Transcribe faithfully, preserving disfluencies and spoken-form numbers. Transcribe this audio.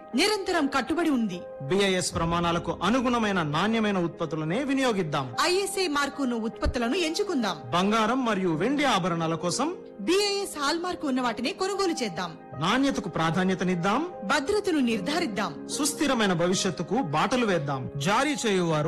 నిరంతరం కట్టుబడి ఉంది. బిఐఎస్ ప్రమాణాలకు అనుగుణమైన నాణ్యమైన ఉత్పత్తులనే వినియోగిద్దాం. ఐఎస్ఐ మార్కును ఉత్పత్తులను ఎంచుకుందాం. బంగారం మరియు వెండి ఆభరణాల కోసం బిఐఎస్ హాల్ మార్కు ఉన్న వాటిని కొనుగోలు చేద్దాం. నాణ్యతకు ప్రాధాన్యతనిద్దాం. భద్రతను నిర్ధారిద్దాం. సుస్థిరమైన భవిష్యత్తుకు బాటలు వేద్దాం. జారీ చేయువారు